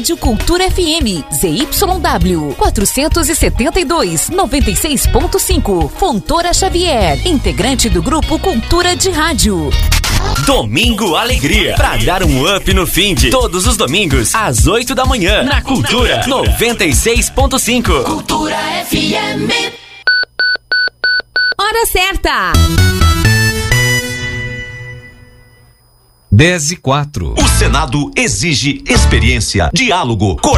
Rádio Cultura FM, ZYW 472, 96.5, Fontoura Xavier, integrante do grupo Cultura de Rádio. Domingo Alegria, pra dar um up no finde, todos os domingos, às 8 da manhã, na Cultura 96.5. Cultura FM. Hora certa. 10:04. O Senado exige experiência, diálogo,